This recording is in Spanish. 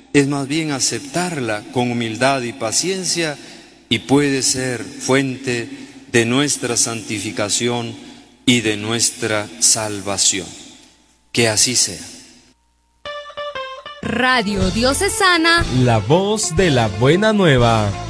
es más bien aceptarla con humildad y paciencia, y puede ser fuente de nuestra santificación y de nuestra salvación. Que así sea. Radio Diocesana, la voz de la buena nueva.